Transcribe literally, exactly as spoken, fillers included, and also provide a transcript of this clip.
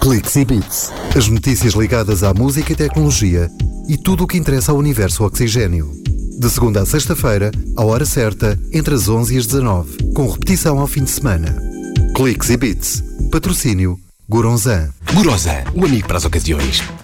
Cliques e Beats. As notícias ligadas à música e tecnologia e tudo o que interessa ao universo Oxigênio. De segunda a sexta-feira, à hora certa, entre as onze e as dezanove, com repetição ao fim de semana. Cliques e Beats. Patrocínio Goronzan. Goronzan, o amigo para as ocasiões.